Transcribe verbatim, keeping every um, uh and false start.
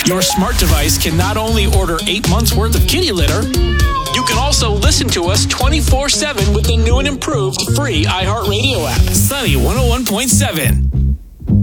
Your smart device can not only order eight months worth of kitty litter, you can also listen to us twenty-four seven with the new and improved free iHeartRadio app. Sunny one oh one point seven.